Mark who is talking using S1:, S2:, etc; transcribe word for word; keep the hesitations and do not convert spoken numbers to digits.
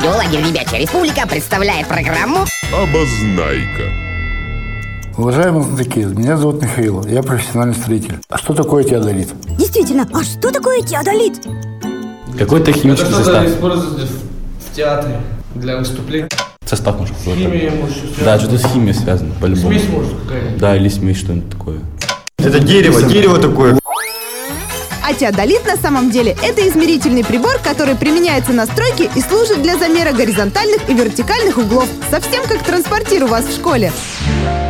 S1: Радио «Лагерь Ребячья Республика» представляет программу
S2: «Обознайка».
S3: Уважаемые знатоки, меня зовут Михаил, я профессиональный строитель. А что такое теодолит?
S4: Действительно, а что такое теодолит?
S5: Какой-то химический
S6: Это
S5: состав.
S6: что-то используют в театре для выступлений.
S5: Состав может быть.
S6: Химия, может, что-то
S5: Да, что-то с химией связано, по-любому.
S6: Смесь, может, какая-нибудь.
S5: Да, или смесь, что-нибудь такое.
S7: Это дерево, дерево такое.
S8: А теодолит на самом деле это измерительный прибор, который применяется на стройке и служит для замера горизонтальных и вертикальных углов. Совсем как транспортир у вас в школе.